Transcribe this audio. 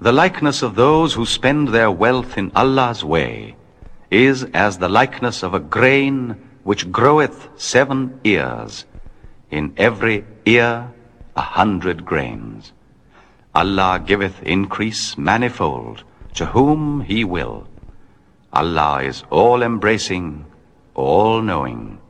The likeness of those who spend their wealth in Allah's way is as the likeness of a grain which groweth 7 ears, in every ear 100 grains. Allah giveth increase manifold to whom He will. Allah is all-embracing, all-knowing.